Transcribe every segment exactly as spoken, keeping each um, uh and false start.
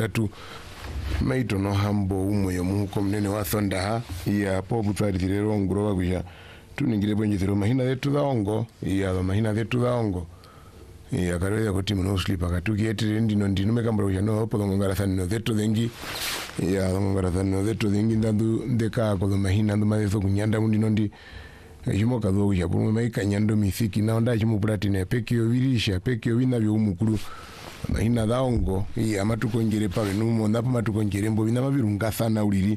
ndatu maito no hambo umwe yo muko mnene wa thonda ya popu twalithirero nguro wakusha tuningire bwenjithiro mahina yetu dhaongo ya mahina yetu dhaongo ya karweza kuti muno sleep akatuki etire ndino ndino mekambra kuja no podo ngara thanno zetu dengi ya ngara thanno zetu dengi ndandu ndeka ko mahina ndu mazezo kunyanda ndino ndi jimo kadho kuja pomwe maika nyando mithiki na onda jimo platine pekio virisha pekio vina byo umukuru mahina dhaongo ya matukonjere pawe numo ndapo matukonjere mbo bina mabirunga sana uliri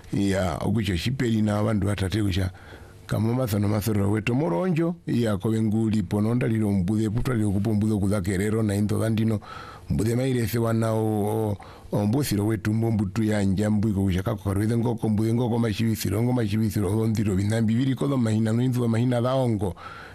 ya okucho shipeli na abandu batate kuja kama mathano mathoro weto moronjo ya kowe nguli pononda lilo mbude putwa lilo kupombudo kuzakerero na into dandino mbude mairese wana o ombusiro wetu mbumbutu ya njambu iko kushaka kwaruweze ngoko mbude ngoko mashibisiro ngo mashibisiro ondiro binambi biri kodo mahina nuinzo mahina dhaongo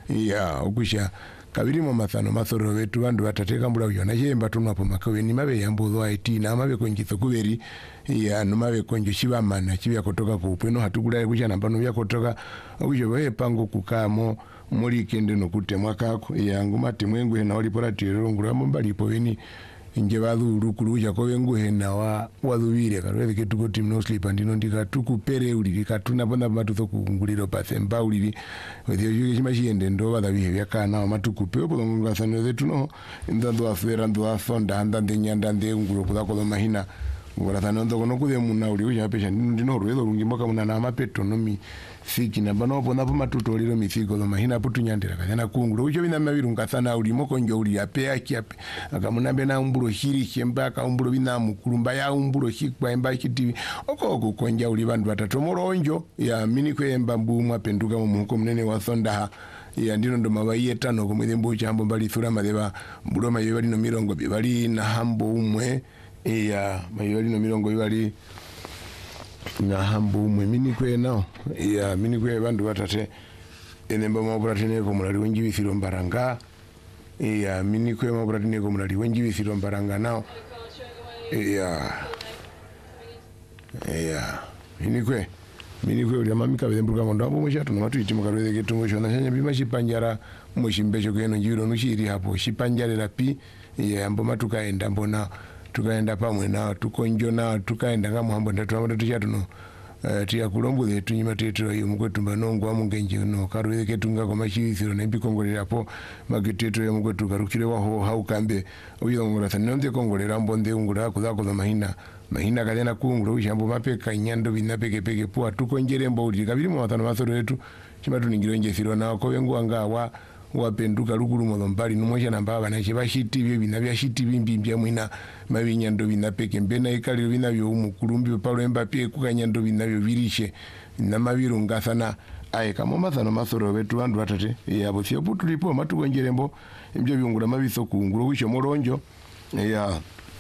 ya okusha kabiri mo mathano mathoro wetu bandu batateka mbula uyona jemba tunapo makawe ni mabe yambuzo I T na mabe konjitho kuberi ya no mabe konjo shibamana chibya kutoka ku upweno hatukula kucha nambano bya kutoka okujo bae pango kukamo muri kende no kutemwa kako ya ngumati mwengu na walipora tiro ngura mbalipo beni nje badhu rukuluja ko wengu hena wa wadhubire karwe ketuko team no sleep andino ndika tukupere uliri katuna bonda matuzo kunguliro pasemba uliri wetyo yuge chimashiende ndo badhabihe byakana matukupe opo ngasano zetu no ndando afera ndo afonda ndande nyanda nde ngulo kudako mahina ngora tanondo kono kude muna uli uja pesha ndino rwedo lungimoka muna na mapeto no mi fiki na bano opo napo matutoliro mifiko lo mahina putu nyandira kana kungulo ujo bina mabirunga sana uli moko njo uli ape akiape akamuna bena umbulo hiri chemba ka umbulo bina mukulumba ya umbulo hikwa emba kiti oko oko konja uli bandu batatu moronjo ya mini kwemba mbumwa penduka mu muko mnene wa thonda ya ndino ndo mabaye tano komwe mbo chambo bali thura madeba mbulo mayo bali no mirongo bali na hambo umwe ya mayo bali no mirongo bali na hambo umwe mini kwe nao ya mini kwe bandu batate enemba mabratine ko mulali wenji bisiro mbaranga ya mini kwe mabratine ko mulali wenji bisiro mbaranga nao ya ya mini kwe mini kwe uli amamika bembuka ngondo abo mushatu no matu itima karweze ketungo shona shanya bima shipanjara mushimbecho keno njiro nushiri hapo shipanjara lapi ya ambo matuka enda mbona tukaenda pamwe na tukonjo na tukaenda kama hambo ndatu hambo tuchatu no uh, tia kulombo zetu nyima tetero yo mukwetu banongo amungenje no karweze ketunga kwa mashirisiro na mbikongolera po mageteto yo mukwetu karukire waho haukambe uyo ngora tanonde kongolera mbonde ngura kuzako za mahina mahina kalena kungura ushambo mapeka nyando binapeke peke po tukonjere mbo uli kabiri mu matano masoro yetu chima tuningiro nje siro na ko wengu anga wa wapenduka lukulu modombali numosha namba bana chibashiti bye binabya shiti bimbimbya mwina mabinyando binapeke mbena ikali binabyo umukulumbi palo embapye kukanyando binabyo birishe na mabirunga sana aye kama mathano masoro wetu bandu batate yabo sio putulipo matukonjerembo mbyo byungura mabiso kunguro wisho moronjo ya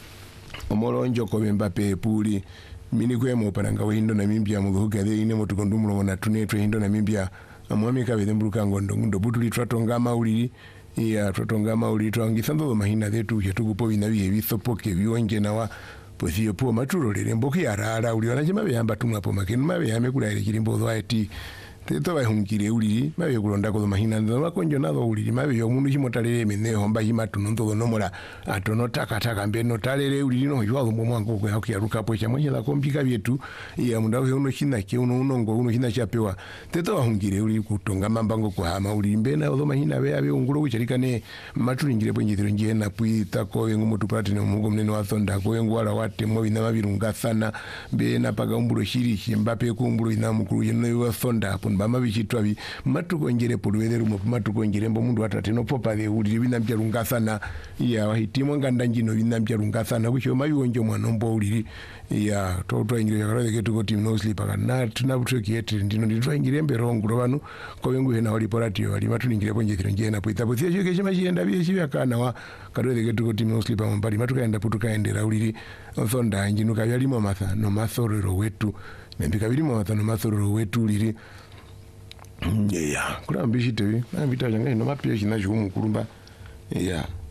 omoronjo ko bembape puli mini kwemo paranga windo na mimbya muhuga de ine motukondumulo na tunetwe hindo na mimbya amwami kabeze mburuka ngondo ndo butuli twatonga mauliri ya twatonga mauliri twangisando mahina zetu yetukupo binabihe bisopoke bionje nawa posio po maturo lere mboki yarara uli wanachema beyamba tumwa po makenu mabe yame kulaire kirimbo zo ati teto bahungire uli mabe kulonda ko mahina ndo makonjo nazo uli mabe yo mundu chimotalere mene homba himatu ndo nomola atono taka taka mbeno talere uli no ywa zo mwangu ko yakuyaruka po cha mwenye la kompika byetu ya mundawe uno china ke uno unongo uno china chapewa teto bahungire uli kutonga mambango ko hama uli mbena zo mahina be abe ungulo kucharikane matulingire bwenjithiro nje na puita ko yengu mutu platine mungu mnene wa thonda ko yengu wala wate mwa bina mabirunga sana be na paga umbulo shiri mbape ko umbulo ina mukuru yeno wa thonda bama bichitwa bi matukonjere polwele rumo matukonjere mbo mundu atateno popa de uli binambya runga sana ya wahitimo nganda njino binambya runga sana kucho mayonjo mwana mbo uli ya toto ingire yakaraze ketu ko team no sleep kana tunabutreki yete ndino nditwa ingire mberongo robanu ko wengu hena wali polati wali matulingire bonje kironje na poita potia cyo keje majienda biye chiya kana wa kareze ketu ko team no sleep mbali matukaenda putukaendera uli thonda njinu kabyali mo matha no mathorero wetu nembika bili mo matha no mathorero wetu uli ya kula mbishite bi na mbita janga ino mapye kinacho umukulumba ya